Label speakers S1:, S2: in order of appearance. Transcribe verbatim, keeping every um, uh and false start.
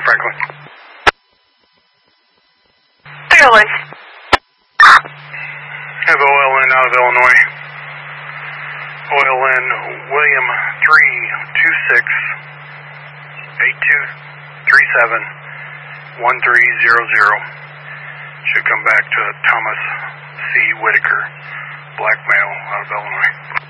S1: Franklin.
S2: Fearless.
S1: Have O L N out of Illinois. O L N William three two six eight two three seven one three zero zero. Should come back to Thomas C. Whitaker, black male out of Illinois.